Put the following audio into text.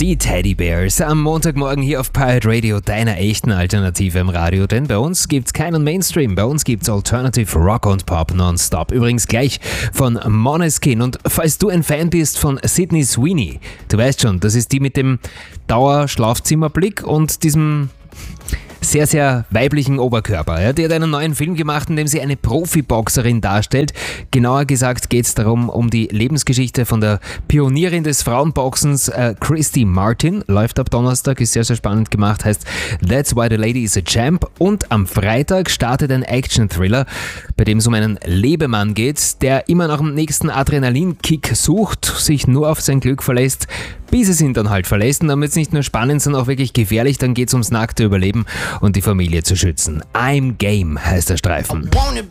Die Teddy Bears am Montagmorgen hier auf Pirate Radio, deiner echten Alternative im Radio. Denn bei uns gibt's keinen Mainstream, bei uns gibt's Alternative Rock und Pop nonstop. Übrigens gleich von Måneskin. Und falls du ein Fan bist von Sydney Sweeney, du weißt schon, das ist die mit dem Dauerschlafzimmerblick und diesem sehr, sehr weiblichen Oberkörper. Ja, die hat einen neuen Film gemacht, in dem sie eine Profiboxerin darstellt. Genauer gesagt geht es darum, um die Lebensgeschichte von der Pionierin des Frauenboxens, Christy Martin. Läuft ab Donnerstag, ist sehr, sehr spannend gemacht, heißt That's Why the Lady is a Champ. Und am Freitag startet ein Action-Thriller, bei dem es um einen Lebemann geht, der immer nach dem nächsten Adrenalinkick sucht, sich nur auf sein Glück verlässt, bis es ihn dann halt verlässt. Und damit es nicht nur spannend, sondern auch wirklich gefährlich, dann geht es ums nackte Überleben und die Familie zu schützen. I'm Game heißt der Streifen.